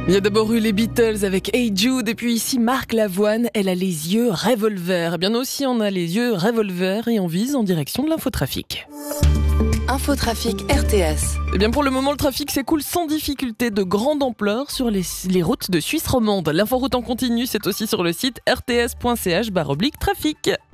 Il y a d'abord eu les Beatles avec Hey Jude et puis ici Marc Lavoine, elle a les yeux revolver. Eh bien nous aussi on a les yeux revolver et on vise en direction de l'infotrafic. Infotrafic RTS. Eh bien pour le moment le trafic s'écoule sans difficulté de grande ampleur sur les routes de Suisse romande. L'inforoute en continu c'est aussi sur le site rts.ch/trafic.